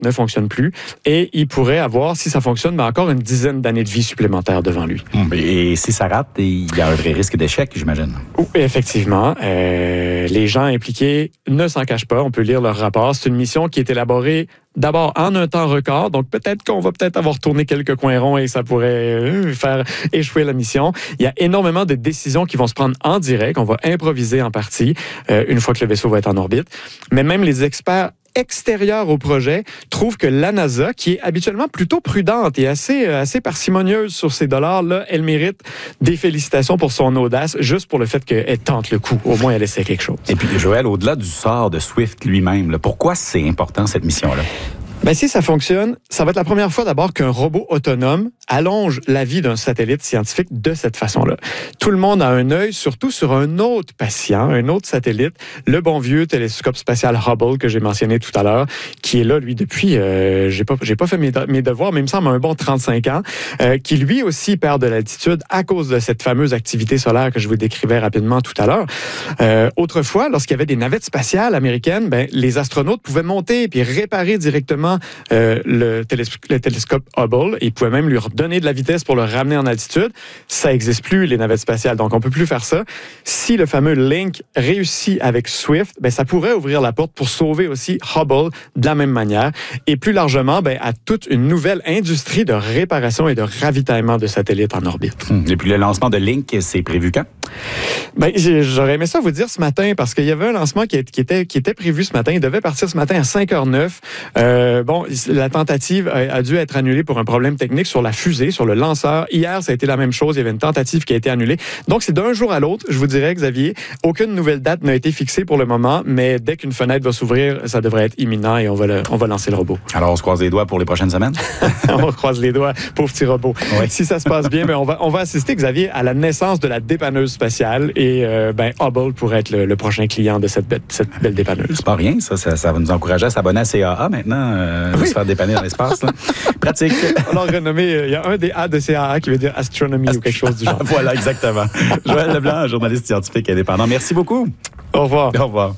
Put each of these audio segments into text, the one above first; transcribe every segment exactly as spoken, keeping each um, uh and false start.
ne fonctionne plus et il pourrait avoir, si ça fonctionne, ben encore une dizaine d'années de vie supplémentaires devant lui. Et si ça rate, il y a un vrai risque d'échec, j'imagine. Oui, effectivement. Euh, les gens impliqués ne s'en cachent pas. On peut lire leur rapport. C'est une mission qui est élaborée d'abord en un temps record. Donc, peut-être qu'on va peut-être avoir tourné quelques coins ronds et ça pourrait euh, faire échouer la mission. Il y a énormément de décisions qui vont se prendre en direct. On va improviser en partie euh, une fois que le vaisseau va être en orbite. Mais même les experts extérieure au projet trouve que la NASA, qui est habituellement plutôt prudente et assez, assez parcimonieuse sur ces dollars-là, elle mérite des félicitations pour son audace, juste pour le fait qu'elle tente le coup. Au moins, elle essaie quelque chose. Et puis, Joël, au-delà du sort de Swift lui-même, là, pourquoi c'est important, cette mission-là? Ben, si ça fonctionne, ça va être la première fois d'abord qu'un robot autonome allonge la vie d'un satellite scientifique de cette façon-là. Tout le monde a un œil, surtout sur un autre patient, un autre satellite, le bon vieux télescope spatial Hubble que j'ai mentionné tout à l'heure, qui est là, lui, depuis, euh, j'ai pas, j'ai pas fait mes, mes devoirs, mais il me semble un bon trente-cinq ans, euh, qui lui aussi perd de l'altitude à cause de cette fameuse activité solaire que je vous décrivais rapidement tout à l'heure. Euh, autrefois, lorsqu'il y avait des navettes spatiales américaines, ben, les astronautes pouvaient monter puis réparer directement Euh, le, télés- le télescope Hubble. Ils pouvaient même lui donner de la vitesse pour le ramener en altitude. Ça n'existe plus, les navettes spatiales, donc on ne peut plus faire ça. Si le fameux Link réussit avec Swift, ben, ça pourrait ouvrir la porte pour sauver aussi Hubble de la même manière. Et plus largement, ben, à toute une nouvelle industrie de réparation et de ravitaillement de satellites en orbite. Et puis le lancement de Link, c'est prévu quand? Ben, j'aurais aimé ça vous dire ce matin, parce qu'il y avait un lancement qui était, qui était prévu ce matin. Il devait partir ce matin à cinq heures neuf. Euh, bon, la tentative a, a dû être annulée pour un problème technique sur la fusée, sur le lanceur. Hier, ça a été la même chose. Il y avait une tentative qui a été annulée. Donc, c'est d'un jour à l'autre, je vous dirais, Xavier. Aucune nouvelle date n'a été fixée pour le moment, mais dès qu'une fenêtre va s'ouvrir, ça devrait être imminent et on va, le, on va lancer le robot. Alors, on se croise les doigts pour les prochaines semaines? On croise les doigts, pauvre petit robot. Oui. Si ça se passe bien, ben on, va, on va assister, Xavier, à la naissance de la dépanneuse spatiale et euh, ben, Hubble pourrait être le, le prochain client de cette, be- cette belle dépanneuse. C'est pas rien, ça. Ça, ça va nous encourager à s'abonner à C A A maintenant, euh, oui. de se faire dépanner dans l'espace. Là. Pratique. On l'a renommé, il euh, y a un des A de C A A qui veut dire astronomie Ast- ou quelque chose du genre. Voilà, exactement. Joël Leblanc, journaliste scientifique indépendant. Merci beaucoup. Au revoir. Au revoir.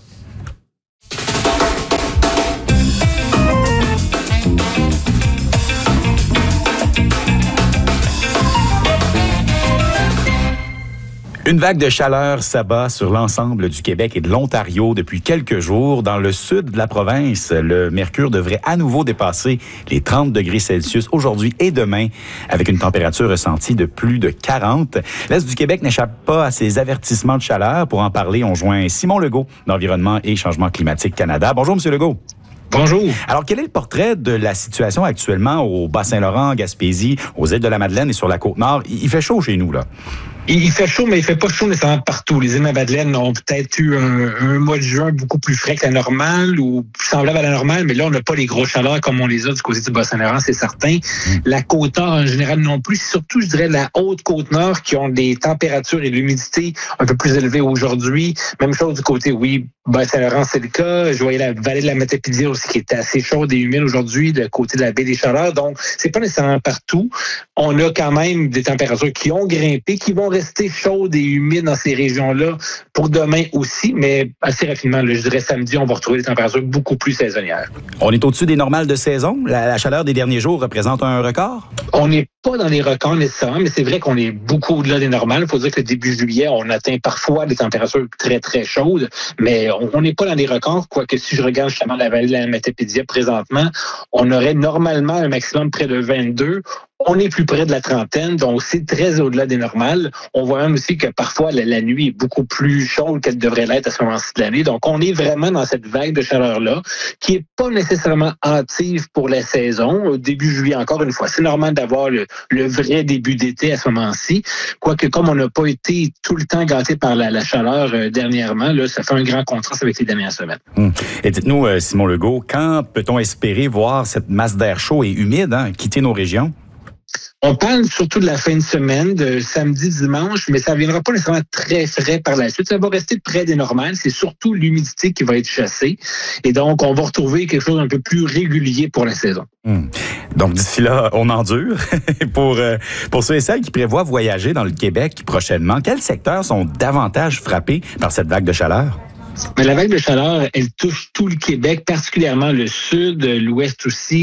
Une vague de chaleur s'abat sur l'ensemble du Québec et de l'Ontario depuis quelques jours. Dans le sud de la province, le mercure devrait à nouveau dépasser les trente degrés Celsius aujourd'hui et demain, avec une température ressentie de plus de quarante. L'Est du Québec n'échappe pas à ces avertissements de chaleur. Pour en parler, on joint Simon Legault d'Environnement et Changement climatique Canada. Bonjour, Monsieur Legault. Bonjour. Alors, quel est le portrait de la situation actuellement au Bas-Saint-Laurent, Gaspésie, aux îles de la Madeleine et sur la Côte-Nord? Il fait chaud chez nous, là. Il fait chaud, mais il fait pas chaud nécessairement partout. Les îles Madeleine ont peut-être eu un, un mois de juin beaucoup plus frais que la normale ou semblable à la normale, mais là, on n'a pas les gros chaleurs comme on les a du côté du Bas-Saint-Laurent, c'est certain. Mmh. La Côte-Nord, en général, non plus. Surtout, je dirais, la Haute-Côte-Nord qui ont des températures et l'humidité un peu plus élevées aujourd'hui. Même chose du côté, oui, Bas-Saint-Laurent, c'est le cas. Je voyais la vallée de la Matapédia aussi qui était assez chaude et humide aujourd'hui, de côté de la baie des Chaleurs. Donc, c'est pas nécessairement partout. On a quand même des températures qui ont grimpé, qui vont rester chaudes et humides dans ces régions-là pour demain aussi, mais assez rapidement, là, je dirais samedi, on va retrouver des températures beaucoup plus saisonnières. On est au-dessus des normales de saison? La, la chaleur des derniers jours représente un record? On n'est pas dans les records nécessairement, mais c'est vrai qu'on est beaucoup au-delà des normales. Il faut dire que le début juillet, on atteint parfois des températures très, très chaudes, mais on n'est pas dans les records, quoique si je regarde justement la vallée de la Matapédia présentement, on aurait normalement un maximum près de vingt-deux. On est plus près de la trentaine, donc c'est très au-delà des normales. On voit même aussi que parfois la, la nuit est beaucoup plus chaude qu'elle devrait l'être à ce moment-ci de l'année. Donc on est vraiment dans cette vague de chaleur-là, qui est pas nécessairement hâtive pour la saison. Au début juillet, encore une fois, c'est normal d'avoir le, le vrai début d'été à ce moment-ci. Quoique comme on n'a pas été tout le temps gâté par la, la chaleur euh, dernièrement, là, ça fait un grand contraste avec les dernières semaines. Hum. Et dites-nous, euh, Simon Legault, quand peut-on espérer voir cette masse d'air chaud et humide hein, quitter nos régions? On parle surtout de la fin de semaine, de samedi, dimanche, mais ça ne viendra pas nécessairement très frais par la suite. Ça va rester près des normales. C'est surtout l'humidité qui va être chassée. Et donc, on va retrouver quelque chose d'un peu plus régulier pour la saison. Hum. Donc, d'ici là, on endure. pour, euh, pour ceux et celles qui prévoient voyager dans le Québec prochainement, quels secteurs sont davantage frappés par cette vague de chaleur? Mais la vague de chaleur, elle touche tout le Québec, particulièrement le sud, l'ouest aussi.